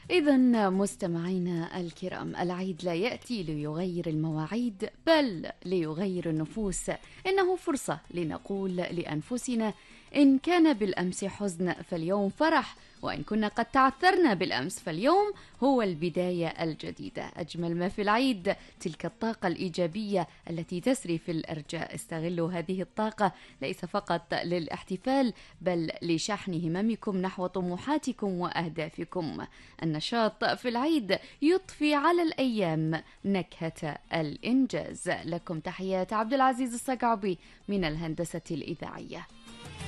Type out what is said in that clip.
إذا مستمعينا الكرام، العيد لا يأتي ليغير المواعيد بل ليغير النفوس. إنه فرصة لنقول لأنفسنا: إن كان بالأمس حزن فاليوم فرح، وإن كنا قد تعثرنا بالأمس فاليوم هو البداية الجديدة. أجمل ما في العيد تلك الطاقة الإيجابية التي تسري في الأرجاء. استغلوا هذه الطاقة ليس فقط للاحتفال بل لشحن هممكم نحو طموحاتكم وأهدافكم. النشاط في العيد يضفي على الأيام نكهة الإنجاز. لكم تحيات عبد العزيز الصقعبي من الهندسة الإذاعية.